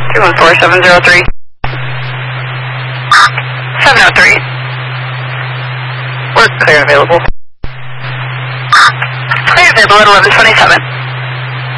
214-703. 703. We're clear available. Clear available at 1127.